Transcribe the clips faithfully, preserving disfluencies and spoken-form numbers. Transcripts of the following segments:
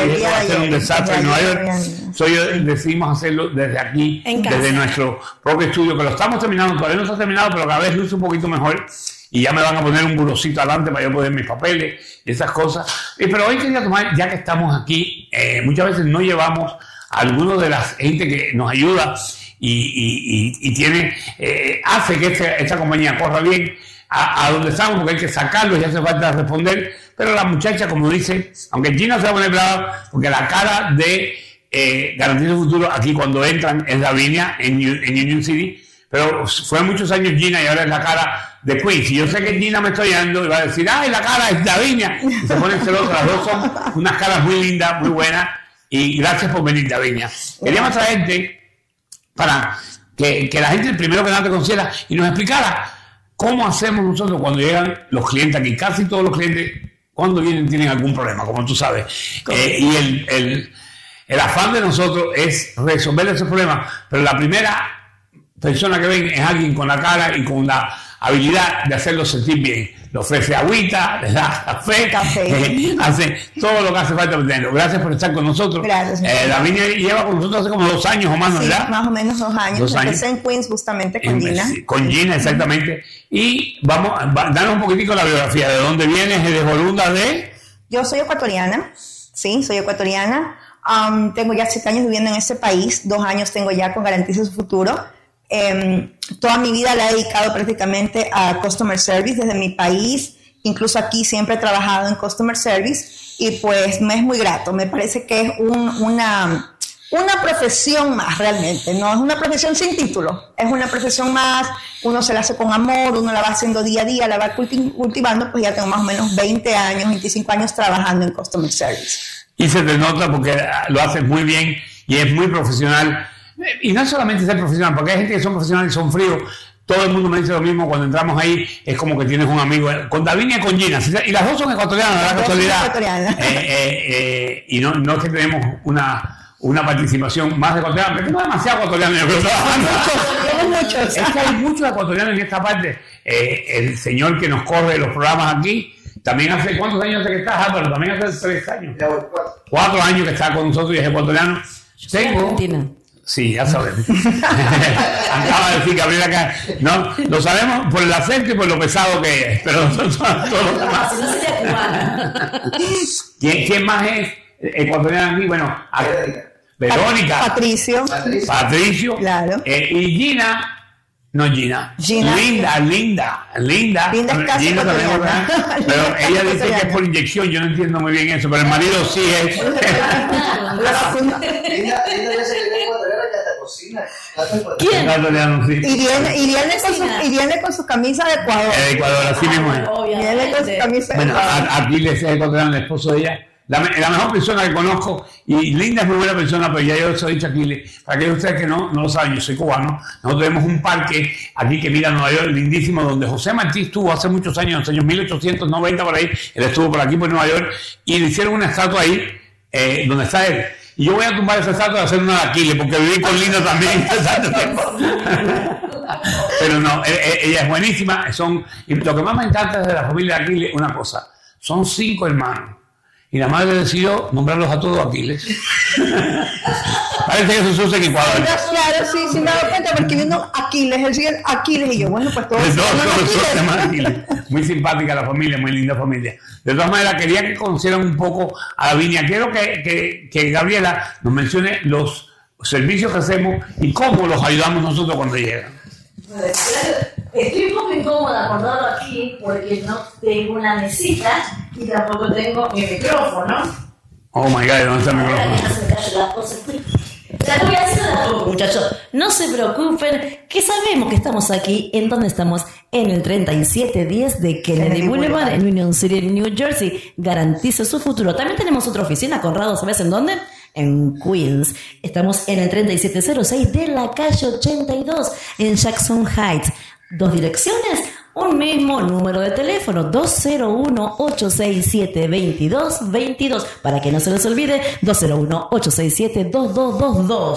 el día de ayer. Un desastre en Nueva York. Soy, decidimos hacerlo desde aquí, desde nuestro propio estudio, que lo estamos terminando, todavía no está terminado, pero cada vez luce un poquito mejor. Y ya me van a poner un burocito adelante para yo poner mis papeles y esas cosas. Eh, pero hoy quería tomar, ya que estamos aquí, eh, muchas veces no llevamos a algunos de la gente que nos ayuda y, y, y, y tiene, eh, hace que este, esta compañía corra bien a, a donde estamos, porque hay que sacarlo y hace falta responder. Pero la muchacha, como dice, aunque Gina se va a poner brava, porque la cara de eh, Garantiza el Futuro aquí cuando entran es Davinia en, en Union City. Pero fue muchos años Gina y ahora es la cara de Queens. Y yo sé que Gina me está oyendo y va a decir, ¡ay, la cara es Davinia! Y se ponen celosas. Las dos son unas caras muy lindas, muy buenas. Y gracias por venir, Davinia. Queríamos traerte para que, que la gente primero que nada te conociera y nos explicara cómo hacemos nosotros cuando llegan los clientes aquí. Casi todos los clientes, cuando vienen, tienen algún problema, como tú sabes. Eh, y el, el, el afán de nosotros es resolver ese problema. Pero la primera persona que ven es alguien con la cara y con la habilidad de hacerlo sentir bien. Le ofrece agüita, le da café, café. Eh, hace todo lo que hace falta para tenerlo. Gracias por estar con nosotros. Gracias. Eh, Davinia lleva con nosotros hace como dos años o más, ¿no? Sí, más o menos dos años. Dos años. Empecé en Queens justamente con en, Gina. Con Gina, exactamente. Y vamos, va, danos un poquitico la biografía. ¿De dónde vienes? ¿Eres oriunda de? Yo soy ecuatoriana. Sí, soy ecuatoriana. Um, tengo ya siete años viviendo en este país. Dos años tengo ya con Garantiza su Futuro. Eh, toda mi vida la he dedicado prácticamente a Customer Service desde mi país, incluso aquí siempre he trabajado en Customer Service y pues me es muy grato, me parece que es un, una, una profesión más realmente, no es una profesión sin título, es una profesión más, uno se la hace con amor, uno la va haciendo día a día, la va culti- cultivando, pues ya tengo más o menos veinte años, veinticinco años trabajando en Customer Service. Y se te nota porque lo haces muy bien y es muy profesional. Y no es solamente ser profesional, porque hay gente que son profesionales y son fríos. Todo el mundo me dice lo mismo cuando entramos ahí. Es como que tienes un amigo. Con Davinia y con Gina. Y las dos son ecuatorianas, la casualidad. Eh, eh, eh, y no, no es que tenemos una, una participación más ecuatoriana, porque no es demasiado ecuatoriano. Yo creo que muchos. Es que hay muchos ecuatorianos en esta parte. Eh, el señor que nos corre los programas aquí. También hace, ¿cuántos años hace que estás, Álvaro? También hace tres años. Cuatro años que está con nosotros y es ecuatoriano. Tengo. Sí, ya sabemos. Acaba de decir Gabriela que no, lo sabemos por el acento y por lo pesado que es, pero nosotros todos los demás. ¿Quién, ¿Quién más es ecuatoriano aquí? Bueno, a, Verónica. Patricio. Patricio. Patricio. Claro. Eh, y Gina. No, Gina. Gina. Linda, linda, linda. Linda es casi Gina también, pero ella dice que es por inyección. Yo no entiendo muy bien eso, pero el marido sí es. ¿Quién? Sí. Y viene, y, viene con su, y viene con su camisa de Ecuador. De Ecuador, así mismo es. Viene con su camisa de bueno, Ecuador. Aquiles es ecuatoriano, el esposo de ella. La, la mejor persona que conozco, y Linda es muy buena persona, pero ya yo se lo he dicho a Aquiles. Para aquellos de ustedes que no, no lo saben, yo soy cubano. Nosotros tenemos un parque aquí que mira Nueva York, lindísimo, donde José Martí estuvo hace muchos años, en los años mil ochocientos noventa por ahí. Él estuvo por aquí, por Nueva York, y le hicieron una estatua ahí, eh, donde está él. Y yo voy a tumbar esa estatua y hacer una de Aquiles, porque viví con Linda también. Pero no, ella es buenísima. Son, y lo que más me encanta de la familia de Aquiles, una cosa, son cinco hermanos. Y la madre decidió nombrarlos a todos Aquiles. Parece que eso sucede en Ecuador. Claro, sí, sí me he dado cuenta, porque viendo Aquiles, él sigue Aquiles, y yo, bueno, pues todos se llaman Aquiles. Muy simpática la familia, muy linda familia. De todas maneras, quería que conocieran un poco a Davinia. Quiero que, que, que Gabriela nos mencione los servicios que hacemos y cómo los ayudamos nosotros cuando llegan. Estoy un poco incómoda acordado aquí porque no tengo una mesita y tampoco tengo mi micrófono. Oh my God, ¿dónde está el micrófono? Ya voy a hacer algo, muchachos. No se preocupen, que sabemos que estamos aquí. ¿En dónde estamos? En el treinta y siete diez de Kennedy Boulevard, en Union City, New Jersey. Garantiza su futuro. También tenemos otra oficina, Conrado, ¿sabes en dónde? En Queens. Estamos en el treinta y siete cero seis de la calle ochenta y dos, en Jackson Heights. Dos direcciones, un mismo número de teléfono, dos cero uno, ocho seis siete, dos dos dos dos. Para que no se les olvide, dos cero uno, ocho seis siete, dos dos dos dos.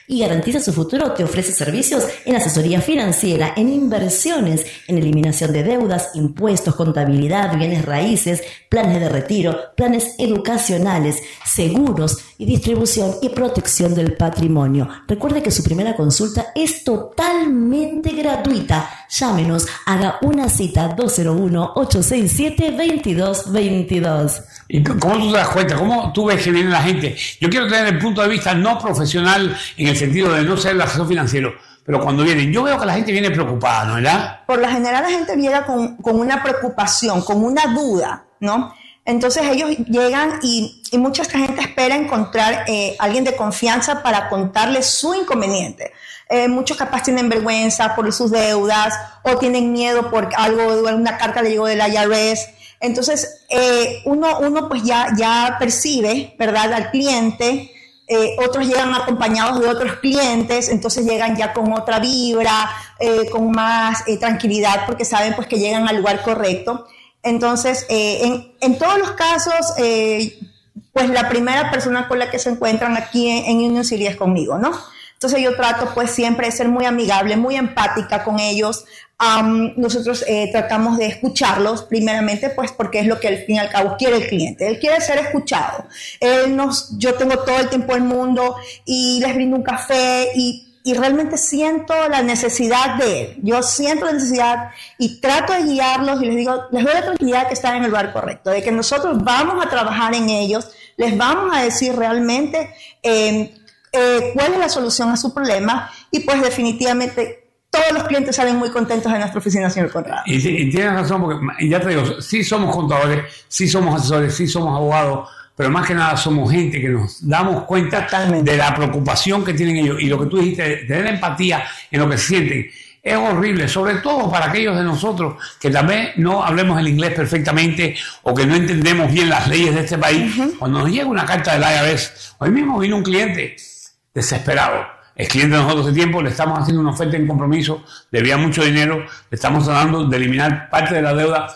y Garantiza su Futuro te ofrece servicios en asesoría financiera, en inversiones, en eliminación de deudas, impuestos, contabilidad, bienes raíces, planes de retiro, planes educacionales, seguros y distribución y protección del patrimonio. Recuerde que su primera consulta es totalmente gratuita. Llámenos, haga una cita dos cero uno, ocho seis siete, veintidós veintidós. ¿Y cómo tú te das cuenta? ¿Cómo tú ves que viene la gente? Yo quiero tener el punto de vista no profesional en el sentido de no ser el asesor financiero, pero cuando vienen, yo veo que la gente viene preocupada, ¿no? ¿Verdad? Por lo general la gente llega con, con una preocupación, con una duda, ¿no? Entonces ellos llegan y, y mucha esta gente espera encontrar eh, alguien de confianza para contarles su inconveniente. Eh, muchos capaz tienen vergüenza por sus deudas o tienen miedo por algo, una carta le llegó del I R S. Entonces eh, uno, uno pues ya, ya percibe, ¿verdad?, al cliente. Eh, otros llegan acompañados de otros clientes, entonces llegan ya con otra vibra, eh, con más eh, tranquilidad porque saben pues que llegan al lugar correcto. Entonces, eh, en, en todos los casos, eh, pues la primera persona con la que se encuentran aquí en, en Union City es conmigo, ¿no? Entonces yo trato pues siempre de ser muy amigable, muy empática con ellos. Um, nosotros eh, tratamos de escucharlos primeramente pues porque es lo que al fin y al cabo quiere el cliente. Él quiere ser escuchado. Él nos, yo tengo todo el tiempo del mundo y les brindo un café y Y realmente siento la necesidad de él. Yo siento la necesidad y trato de guiarlos y les digo, les doy la tranquilidad que están en el lugar correcto, de que nosotros vamos a trabajar en ellos, les vamos a decir realmente eh, eh, cuál es la solución a su problema y pues definitivamente todos los clientes salen muy contentos de nuestra oficina, señor Conrado. Y, y tienes razón, porque ya te digo, sí somos contadores, sí somos asesores, sí somos abogados, pero más que nada somos gente que nos damos cuenta Totalmente. de la preocupación que tienen ellos. Y lo que tú dijiste, de tener empatía en lo que sienten, es horrible, sobre todo para aquellos de nosotros que tal vez no hablemos el inglés perfectamente o que no entendemos bien las leyes de este país. Uh-huh. Cuando nos llega una carta del I R S, hoy mismo vino un cliente desesperado. Es cliente de nosotros de tiempo, le estamos haciendo una oferta en compromiso, debía mucho dinero, le estamos tratando de eliminar parte de la deuda.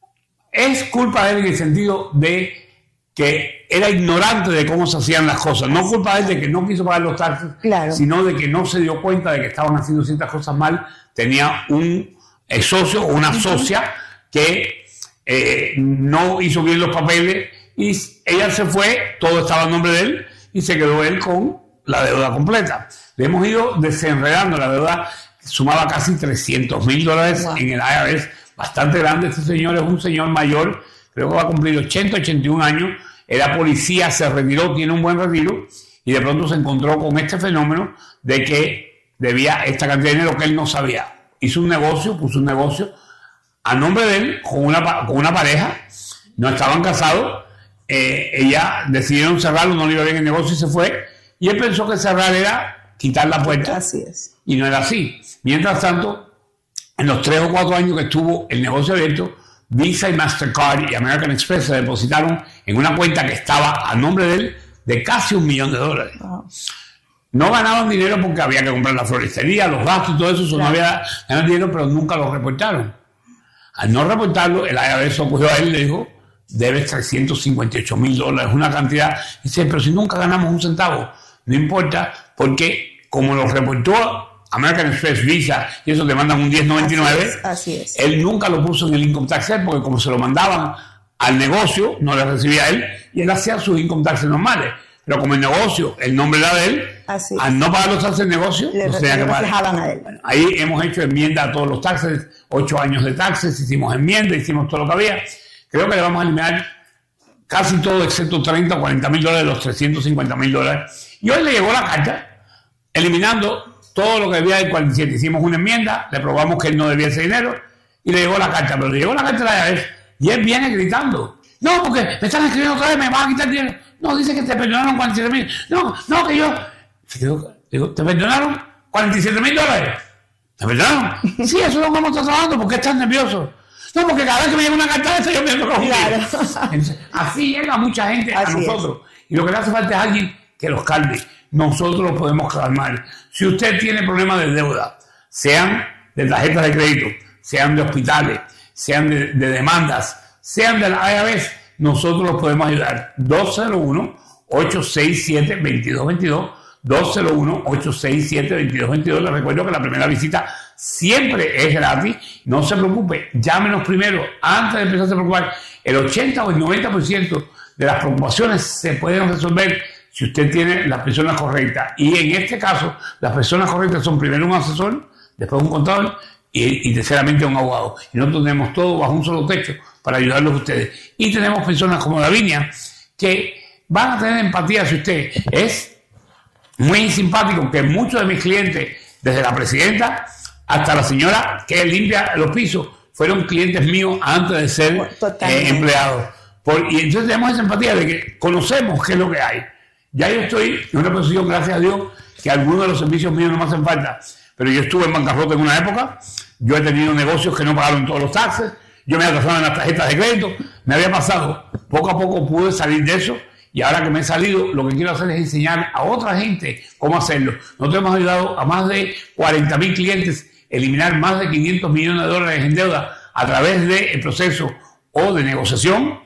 Es culpa de él en el sentido de que era ignorante de cómo se hacían las cosas. No culpa de él de que no quiso pagar los taxes, claro. sino de que no se dio cuenta de que estaban haciendo ciertas cosas mal. Tenía un socio o una socia que eh, no hizo bien los papeles y ella se fue, todo estaba a nombre de él y se quedó él con la deuda completa. Le hemos ido desenredando la deuda, sumaba casi trescientos mil dólares wow. en el I R S, bastante grande. Este señor es un señor mayor, creo que va a cumplir ochenta, ochenta y un años, era policía, se retiró, tiene un buen retiro, y de pronto se encontró con este fenómeno de que debía esta cantidad de dinero que él no sabía. Hizo un negocio, puso un negocio a nombre de él, con una, con una pareja, no estaban casados, eh, ella decidieron cerrarlo, no le iba bien el negocio y se fue, y él pensó que cerrar era quitar la puerta. Así es. Y no era así. Mientras tanto, en los tres o cuatro años que estuvo el negocio abierto, Visa y Mastercard y American Express se depositaron en una cuenta que estaba a nombre de él de casi un millón de dólares. Wow. No ganaban dinero porque había que comprar la floristería, los gastos y todo eso, eso claro. no había ganado dinero, pero nunca lo reportaron. Al no reportarlo, el I R S ocurrió a él y le dijo, debes trescientos cincuenta y ocho mil dólares, una cantidad. Y dice, pero si nunca ganamos un centavo, no importa, porque como lo reportó American Express, Visa, y eso te mandan un diez noventa y nueve. Así es, así es. Él nunca lo puso en el Income Tax porque como se lo mandaban al negocio, no le recibía él, y él hacía sus Income Tax normales. Pero como el negocio, el nombre era de él, así al es. no pagar los taxes del negocio, le, no se tenía que pagar. A él. Bueno, ahí hemos hecho enmienda a todos los taxes, ocho años de taxes, hicimos enmienda, hicimos todo lo que había. Creo que le vamos a eliminar casi todo, excepto treinta o cuarenta mil dólares de los trescientos cincuenta mil dólares. Y hoy le llegó la carta, eliminando todo lo que debía del cuarenta y siete. Hicimos una enmienda, le probamos que él no debía ese dinero y le llegó la carta. Pero le llegó la carta de la I R S y él viene gritando. No, porque me están escribiendo otra vez, me van a quitar dinero. No, dice que te perdonaron cuarenta y siete mil. No, no, que yo... Digo, ¿te perdonaron cuarenta y siete mil dólares? ¿Te perdonaron? Sí, eso es lo que hemos estado trabajando. ¿Por qué estás nervioso? No, porque cada vez que me llega una carta de esta yo me entro con claro. Así llega mucha gente Así a nosotros. Es. Y lo que le hace falta es alguien que los calme. Nosotros lo podemos calmar. Si usted tiene problemas de deuda, sean de tarjetas de crédito, sean de hospitales, sean de, de demandas, sean de la I R S, nosotros los podemos ayudar. dos cero uno, ocho seis siete, dos dos dos dos, dos cero uno, ocho seis siete, veintidós veintidós. Les recuerdo que la primera visita siempre es gratis. No se preocupe, llámenos primero antes de empezar a preocupar. El ochenta o el noventa por ciento de las preocupaciones se pueden resolver si usted tiene las personas correctas. Y en este caso, las personas correctas son primero un asesor, después un contador y, y terceramente un abogado. Y nosotros tenemos todo bajo un solo techo para ayudarlos a ustedes. Y tenemos personas como Davinia que van a tener empatía si usted es muy simpático, que muchos de mis clientes, desde la presidenta hasta la señora que limpia los pisos, fueron clientes míos antes de ser eh, empleados. Por, y entonces tenemos esa empatía de que conocemos qué es lo que hay. Ya yo estoy en una posición, gracias a Dios, que algunos de los servicios míos no me hacen falta. Pero yo estuve en bancarrota en una época, yo he tenido negocios que no pagaron todos los taxes, yo me atrasaban las tarjetas de crédito, me había pasado. Poco a poco pude salir de eso. Y ahora que me he salido, lo que quiero hacer es enseñar a otra gente cómo hacerlo. Nosotros hemos ayudado a más de cuarenta mil clientes a eliminar más de quinientos millones de dólares en deuda a través del proceso o de negociación,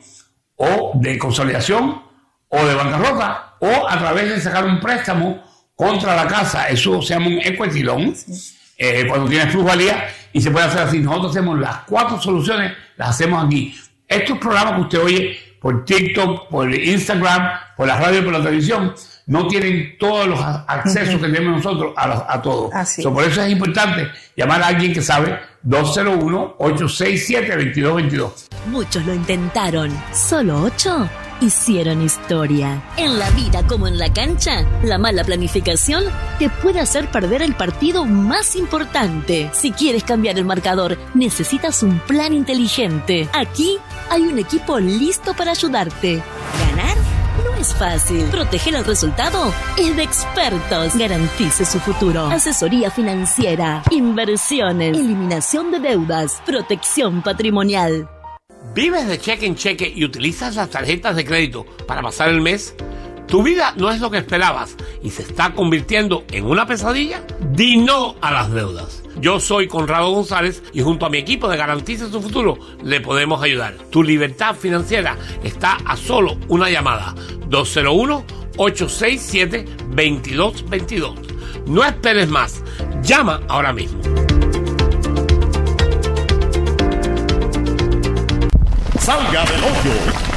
o de consolidación, o de bancarrota, o a través de sacar un préstamo contra la casa. Eso se llama un equity loan, eh, cuando tienes plusvalía, y se puede hacer así. Nosotros hacemos las cuatro soluciones, las hacemos aquí. Estos programas que usted oye por TikTok, por Instagram, por la radio y por la televisión, no tienen todos los accesos uh-huh. que tenemos nosotros a, a todo. So, por eso es importante llamar a alguien que sabe, dos cero uno, ocho seis siete, veintidós veintidós. Muchos lo intentaron, solo ocho hicieron historia. En la vida como en la cancha, la mala planificación te puede hacer perder el partido más importante. Si quieres cambiar el marcador, necesitas un plan inteligente. Aquí hay un equipo listo para ayudarte. ¿Ganar? No es fácil. Proteger el resultado es de expertos. Garantice su futuro. Asesoría financiera, inversiones, eliminación de deudas, protección patrimonial. ¿Vives de cheque en cheque y utilizas las tarjetas de crédito para pasar el mes? ¿Tu vida no es lo que esperabas y se está convirtiendo en una pesadilla? Di no a las deudas. Yo soy Conrado González y junto a mi equipo de Garantiza Su Futuro le podemos ayudar. Tu libertad financiera está a solo una llamada. dos cero uno, ocho seis siete, veintidós veintidós. No esperes más. Llama ahora mismo. Salga del hoyo.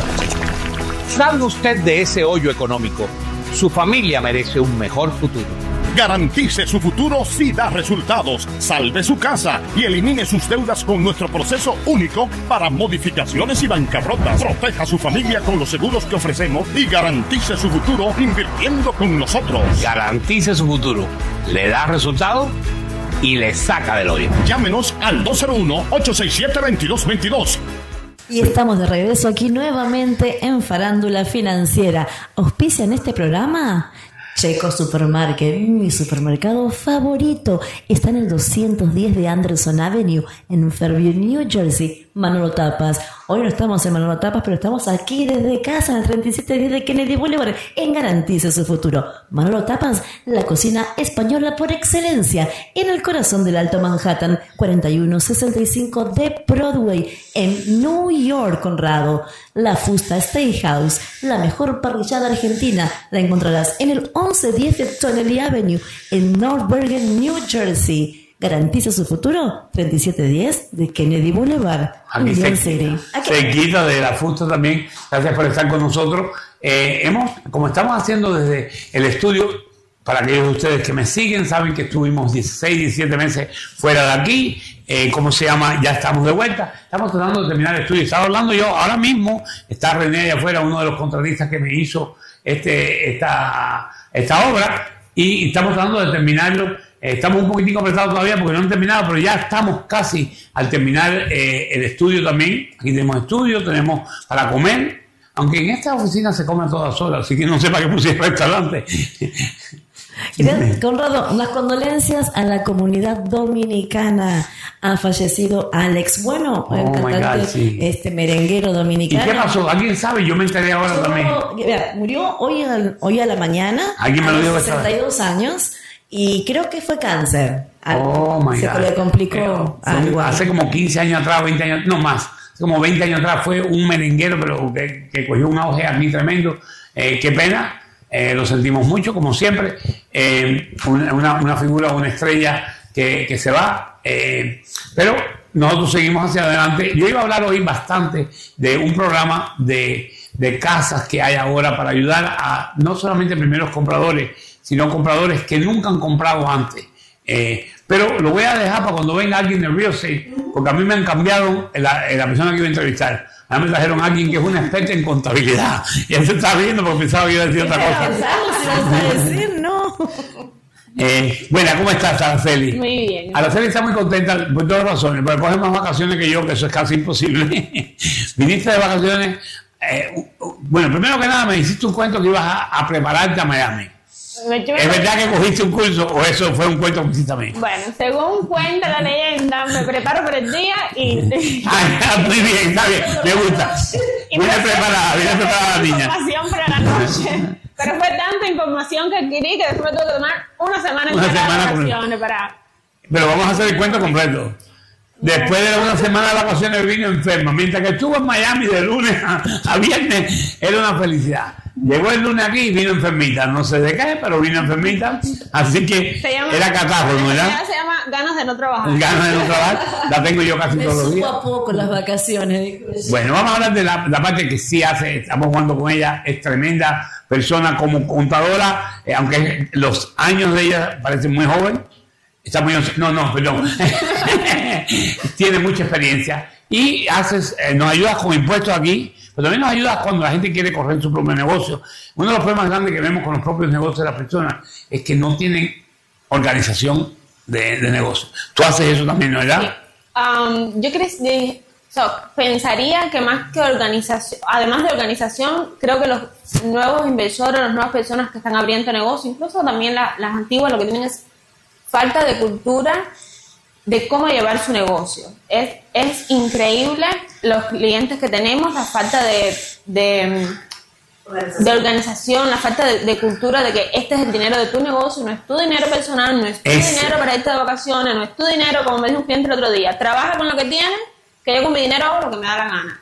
Salga usted de ese hoyo económico. Su familia merece un mejor futuro. Garantice su futuro si da resultados. Salve su casa y elimine sus deudas con nuestro proceso único para modificaciones y bancarrotas. Proteja a su familia con los seguros que ofrecemos y garantice su futuro invirtiendo con nosotros. Garantice su futuro. Le da resultado y le saca del hoyo. Llámenos al dos cero uno, ocho seis siete, veintidós veintidós. Y estamos de regreso aquí nuevamente en Farándula Financiera. ¿Auspicia en este programa? Checo Supermarket, mi supermercado favorito. Está en el doscientos diez de Anderson Avenue, en Fairview, New Jersey. Manolo Tapas. Hoy no estamos en Manolo Tapas, pero estamos aquí desde casa, en el treinta y siete diez de Kennedy Boulevard, en Garantiza Su Futuro. Manolo Tapas, la cocina española por excelencia, en el corazón del Alto Manhattan, cuarenta y uno sesenta y cinco de Broadway, en New York, Conrado. La Fusta Steakhouse, la mejor parrillada argentina, la encontrarás en el once diez de Tonnelle Avenue, en North Bergen, New Jersey. Garantiza su futuro, treinta y siete diez de Kennedy Boulevard, aquí se, se quita de la Fusta también. Gracias por estar con nosotros. Eh, hemos, como estamos haciendo desde el estudio, para aquellos de ustedes que me siguen, saben que estuvimos dieciséis, diecisiete meses fuera de aquí. Eh, ¿Cómo se llama? Ya estamos de vuelta. Estamos tratando de terminar el estudio. Estaba hablando yo, ahora mismo está René allá afuera, uno de los contratistas que me hizo este, esta, esta obra, y estamos tratando de terminarlo. Estamos un poquitico apretados todavía porque no han terminado, pero ya estamos casi al terminar eh, el estudio también. Aquí tenemos estudio, tenemos para comer, aunque en esta oficina se come a todas horas, así que no sé para qué pusieron restaurante. Conrado, las condolencias a la comunidad dominicana. Ha fallecido Alex Bueno, el oh cantante, God, sí. este merenguero dominicano. ¿Y qué pasó? ¿Alguien sabe? Yo me enteré ahora también. Mira, murió hoy, al, hoy a la mañana. ¿Alguien me lo dijo? sesenta y dos años. Y creo que fue cáncer. Oh, my Se God. le complicó algo. Hace como quince años atrás, veinte años, no más, hace como veinte años atrás fue un merenguero, pero que, que cogió un auge a mí tremendo. Eh, qué pena, eh, lo sentimos mucho, como siempre. eh, una, una figura, una estrella que, que se va, eh, pero nosotros seguimos hacia adelante. Yo iba a hablar hoy bastante de un programa de, de casas que hay ahora para ayudar a no solamente primeros compradores, sino compradores que nunca han comprado antes. Eh, pero lo voy a dejar para cuando venga alguien de real estate, porque a mí me han cambiado la, la persona que iba a entrevistar. A mí me trajeron a alguien que es una experta en contabilidad. Y él se está riendo porque pensaba que iba a decir otra cosa. ¿Qué decir? No. Eh, bueno, ¿cómo estás, Araceli? Muy bien. Araceli está muy contenta por todas razones, porque coge más vacaciones que yo, que eso es casi imposible. Viniste de vacaciones. Eh, bueno, primero que nada, me hiciste un cuento que ibas a, a prepararte a Miami. ¿Es verdad que cogiste un curso o eso fue un cuento que hiciste a mí? Bueno, según cuenta la leyenda, me preparo para el día y... Ah, muy bien, está bien, me gusta. Viene preparada, viene preparada la niña. Información para la noche. Pero fue tanta información que adquirí que después tuve que tomar una semana en vacaciones para... Pero vamos a hacer el cuento completo. Después de una semana de vacaciones vino enferma. Mientras que estuvo en Miami de lunes a, a viernes, era una felicidad. Llegó el lunes aquí y vino enfermita. No sé de qué, pero vino enfermita. Así que llama, era catarro, ¿no era? Se llama ganas de no trabajar. Ganas de no trabajar. La tengo yo casi Me todos los días. supo a poco las vacaciones. Bueno, vamos a hablar de la, la parte que sí hace. Estamos jugando con ella. Es tremenda persona como contadora. Eh, aunque los años de ella parecen muy joven. Está muy... No, no, perdón. Tiene mucha experiencia. Y haces, eh, nos ayudas con impuestos aquí, pero también nos ayudas cuando la gente quiere correr su propio negocio. Uno de los problemas grandes que vemos con los propios negocios de las personas es que no tienen organización de, de negocio. Tú haces eso también, ¿no? ¿Verdad? Sí. Um, yo creo que... So, pensaría que más que organización, además de organización, creo que los nuevos inversores, las nuevas personas que están abriendo negocio, incluso también la, las antiguas, lo que tienen es falta de cultura de cómo llevar su negocio. Es, es increíble los clientes que tenemos, la falta de, de, de organización, la falta de, de cultura de que este es el dinero de tu negocio, no es tu dinero personal, no es tu es... dinero para irte de vacaciones, no es tu dinero, como me dijo un cliente el otro día, trabaja con lo que tienes, que yo con mi dinero hago lo que me da la gana.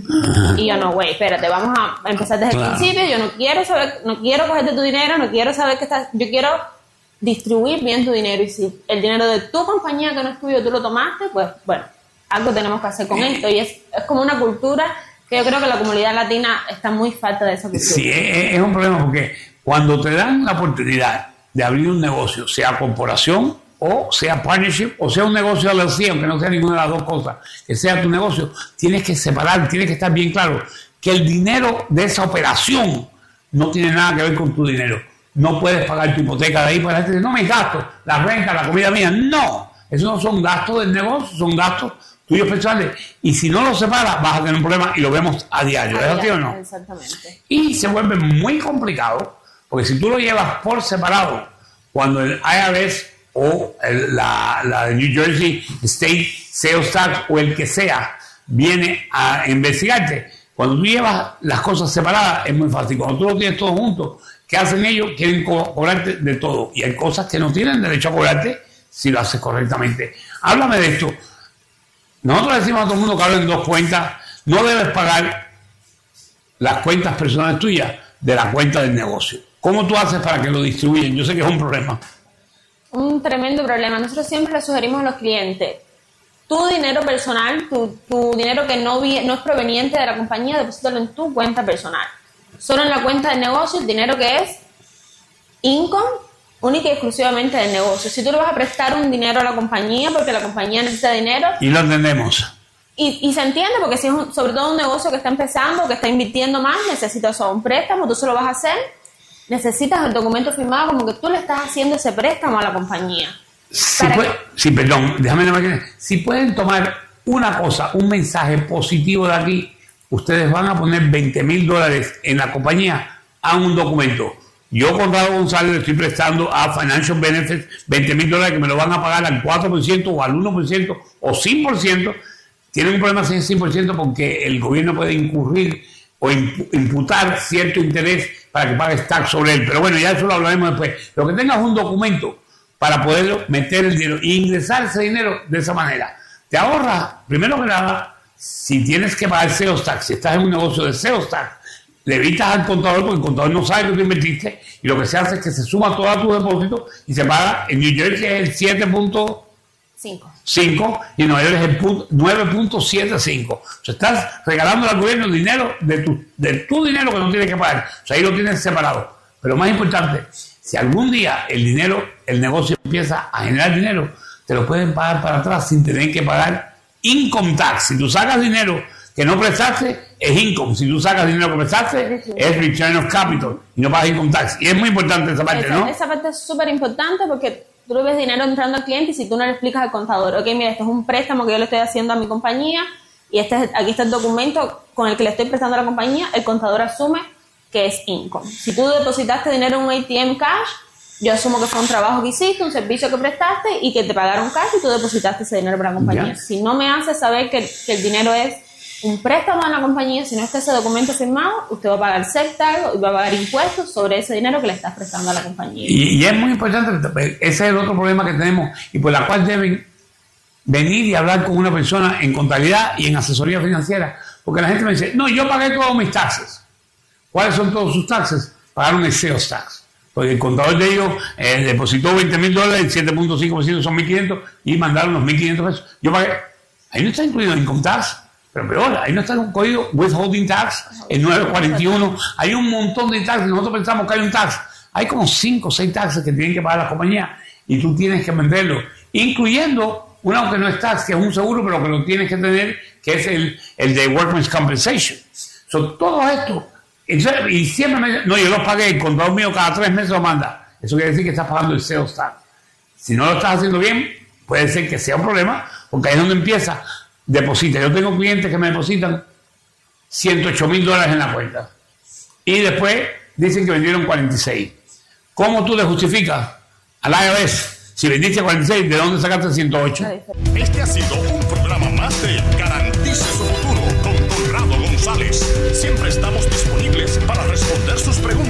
Y yo no, güey, espérate, vamos a empezar desde claro. el principio, yo no quiero saber, no quiero cogerte tu dinero, no quiero saber que estás, yo quiero distribuir bien tu dinero, y si el dinero de tu compañía que no es tuyo tú lo tomaste, pues bueno, algo tenemos que hacer con esto, y es, es como una cultura que yo creo que la comunidad latina está muy falta de esa cultura. Sí, es, es un problema porque cuando te dan la oportunidad de abrir un negocio, sea corporación o sea partnership o sea un negocio de la C I E, aunque no sea ninguna de las dos cosas, que sea tu negocio, tienes que separar, tienes que estar bien claro que el dinero de esa operación no tiene nada que ver con tu dinero. No puedes pagar tu hipoteca de ahí para decir, no, mis gastos, la renta, la comida mía. No, esos no son gastos del negocio, son gastos tuyos personales. Y si no los separas, vas a tener un problema y lo vemos a diario. ¿Es así o no? Exactamente. Y se vuelve muy complicado, porque si tú lo llevas por separado, cuando el I R S o el, la, la New Jersey State Sales Tax o el que sea, viene a investigarte, cuando tú llevas las cosas separadas, es muy fácil. Cuando tú lo tienes todo junto, ¿qué hacen ellos? Quieren co cobrarte de todo. Y hay cosas que no tienen derecho a cobrarte si lo haces correctamente. Háblame de esto. Nosotros decimos a todo el mundo que hablen dos cuentas. No debes pagar las cuentas personales tuyas de la cuenta del negocio. ¿Cómo tú haces para que lo distribuyan? Yo sé que es un problema. Un tremendo problema. Nosotros siempre le sugerimos a los clientes, tu dinero personal, tu, tu dinero que no, vi, no es proveniente de la compañía, deposítalo en tu cuenta personal. Solo en la cuenta del negocio, el dinero que es income, única y exclusivamente del negocio. Si tú le vas a prestar un dinero a la compañía porque la compañía necesita dinero... Y lo entendemos. Y, y se entiende porque si es un, sobre todo un negocio que está empezando, que está invirtiendo más, necesitas o un préstamo, tú se lo vas a hacer, necesitas el documento firmado como que tú le estás haciendo ese préstamo a la compañía. Si puede, que, sí, perdón, déjame imaginar. Si pueden tomar una cosa, un mensaje positivo de aquí, ustedes van a poner veinte mil dólares en la compañía a un documento. Yo, Conrado González, le estoy prestando a Financial Benefits veinte mil dólares que me lo van a pagar al cuatro por ciento o al uno por ciento o cien por ciento. Tienen un problema sin cien por ciento porque el gobierno puede incurrir o imputar cierto interés para que pagues tax sobre él. Pero bueno, ya eso lo hablaremos después. Lo que tengas un documento para poder meter el dinero e ingresar ese dinero de esa manera. Te ahorras, primero que nada, si tienes que pagar sales tax, si estás en un negocio de sales tax, le evitas al contador, porque el contador no sabe que tú invertiste, y lo que se hace es que se suma todo a tu depósito y se paga en New Jersey es el siete punto cinco y en Nueva York es el nueve punto setenta y cinco. O sea, estás regalando al gobierno dinero de tu, de tu dinero que no tienes que pagar. O sea, ahí lo tienes separado. Pero más importante, si algún día el dinero, el negocio empieza a generar dinero, te lo pueden pagar para atrás sin tener que pagar income tax. Si tú sacas dinero que no prestaste, es income. Si tú sacas dinero que prestaste, es return of capital y no pagas income tax. Y es muy importante esa parte, esa, ¿no? Esa parte es súper importante porque tú le ves dinero entrando al cliente y si tú no le explicas al contador, ok, mira, esto es un préstamo que yo le estoy haciendo a mi compañía y este es, aquí está el documento con el que le estoy prestando a la compañía, el contador asume que es income. Si tú depositaste dinero en un A T M cash, yo asumo que fue un trabajo que hiciste, un servicio que prestaste y que te pagaron cash y tú depositaste ese dinero para la compañía. Yeah. Si no me hace saber que, que el dinero es un préstamo a la compañía, si no está ese documento firmado, usted va a pagar SEC-TAG y va a pagar impuestos sobre ese dinero que le estás prestando a la compañía. Y, y es muy importante, ese es el otro problema que tenemos y por la cual deben venir y hablar con una persona en contabilidad y en asesoría financiera, porque la gente me dice, no, yo pagué todos mis taxes. ¿Cuáles son todos sus taxes? Pagaron el sales tax. Porque el contador de ellos eh, depositó veinte mil dólares, el siete punto cinco por ciento son mil quinientos y mandaron los mil quinientos pesos. Yo pagué, ahí no está incluido el income tax. Pero peor, ahí no está un código withholding tax, el nueve cuarenta y uno, hay un montón de taxes, nosotros pensamos que hay un tax, hay como cinco o seis taxes que tienen que pagar las compañías y tú tienes que venderlo, incluyendo uno que no es tax, que es un seguro, pero que lo tienes que tener, que es el, el de Workman's Compensation. Son todo esto, y siempre me no, yo los pagué, el contador mío cada tres meses lo manda, eso quiere decir que estás pagando el sales tax. Si no lo estás haciendo bien, puede ser que sea un problema, porque ahí es donde empieza. Deposita. Yo tengo clientes que me depositan ciento ocho mil dólares en la cuenta y después dicen que vendieron cuarenta y seis. ¿Cómo tú le justificas al I R S si vendiste cuarenta y seis? ¿De dónde sacaste ciento ocho? Este ha sido un programa más de Garantice su futuro con Conrado González. Siempre estamos disponibles para responder sus preguntas.